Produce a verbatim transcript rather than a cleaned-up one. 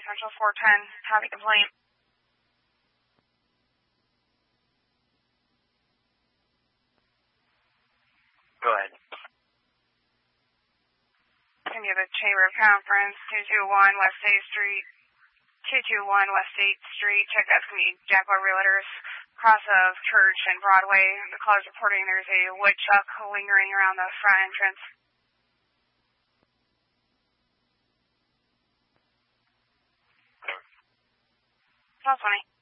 Central four ten. Have a complaint. Go ahead. Continue the Chamber of Conference, two two one West eighth Street. two two one West eighth Street. Check that's going to be Jaguar Realtors. Cross of Church and Broadway. The caller's reporting there's a woodchuck lingering around the front entrance. Twelve twenty.